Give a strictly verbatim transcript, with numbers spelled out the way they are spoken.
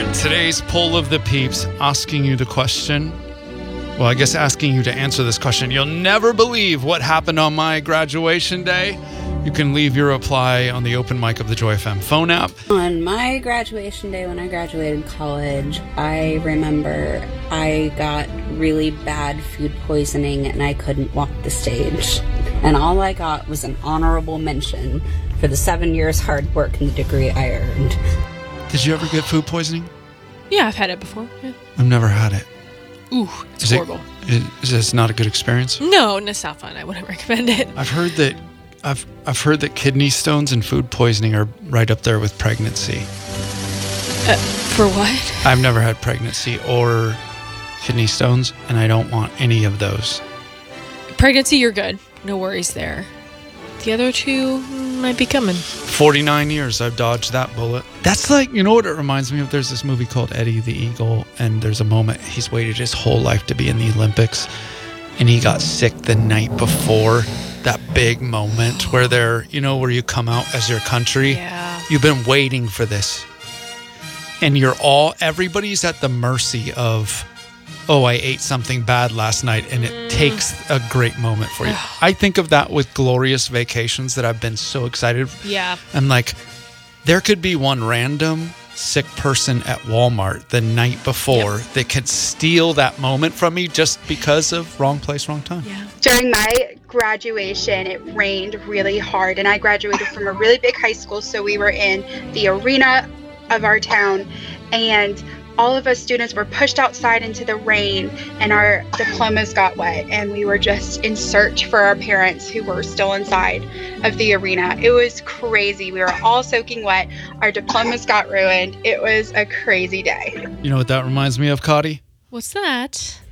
right, today's poll of the peeps, asking you the question. Well, I guess asking you to answer this question. You'll never believe what happened on my graduation day. You can leave your reply on the open mic of the Joy F M phone app. On my graduation day when I graduated college, I remember I got really bad food poisoning and I couldn't walk the stage. And all I got was an honorable mention for the seven years hard work and the degree I earned. Did you ever get food poisoning? Yeah, I've had it before. Yeah. I've never had it. Ooh, it's is horrible. It, is this not a good experience? No, it's not fun. I wouldn't recommend it. I've heard that I've I've heard that kidney stones and food poisoning are right up there with pregnancy. Uh, for what? I've never had pregnancy or kidney stones, and I don't want any of those. Pregnancy, you're good. No worries there. The other two might be coming. forty-nine years I've dodged that bullet. That's like, you know what it reminds me of? There's this movie called Eddie the Eagle, and there's a moment he's waited his whole life to be in the Olympics, and he got sick the night before that big moment where they're, you know, where you come out as your country. Yeah. You've been waiting for this. And you're all, everybody's at the mercy of, oh, I ate something bad last night, and it mm. takes a great moment for you. I think of that with Glorious Vacations that I've been so excited. Yeah. I'm like, there could be one random sick person at Walmart the night before yep. that could steal that moment from me just because of wrong place, wrong time. Yeah. During my graduation, it rained really hard, and I graduated from a really big high school, so we were in the arena of our town, and all of us students were pushed outside into the rain, and our diplomas got wet, and we were just in search for our parents who were still inside of the arena. It was crazy. We were all soaking wet. Our diplomas got ruined. It was a crazy day. You know what that reminds me of, Cotty? What's that?